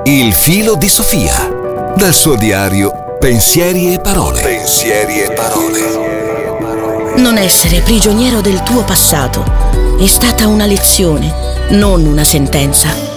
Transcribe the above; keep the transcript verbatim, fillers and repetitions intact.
Il filo di Sofia. Dal suo diario Pensieri e parole. Pensieri e parole. Non essere prigioniero del tuo passato è stata una lezione, non una sentenza.